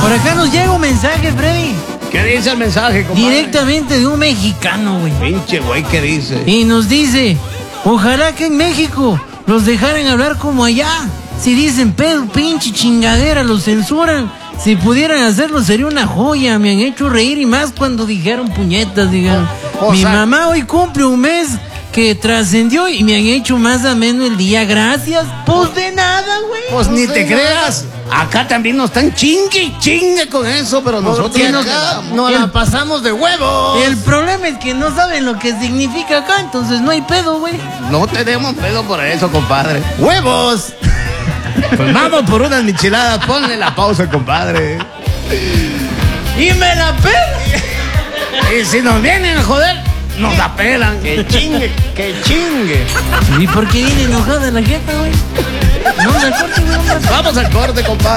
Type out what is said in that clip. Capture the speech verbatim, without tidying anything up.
Por acá nos llega un mensaje, Freddy. ¿Qué dice el mensaje, compadre? Directamente de un mexicano, güey. Pinche güey, ¿qué dice? Y nos dice, ojalá que en México los dejaran hablar como allá. Si dicen pedo, pinche chingadera, los censuran. Si pudieran hacerlo sería una joya. Me han hecho reír y más cuando dijeron puñetas, digan. O Mi sea, mamá hoy cumple un mes que trascendió y me han hecho más ameno el día. Gracias. Pues de nada, güey. Pues ni te creas. Acá también nos están chingue y chingue con eso, pero nosotros ¿Qué nos- acá Nos el- la pasamos de huevos. El problema es que no saben lo que significa acá, entonces no hay pedo, güey. no tenemos pedo por eso, compadre. ¡Huevos! Pues vamos por unas micheladas, ponle la pausa, compadre. Y me la pela. Y si nos vienen a joder, nos la pelan. Que chingue, que chingue. ¿Y por qué viene enojada la jefa, güey? No, la corte, güey. Vamos al corte, compadre.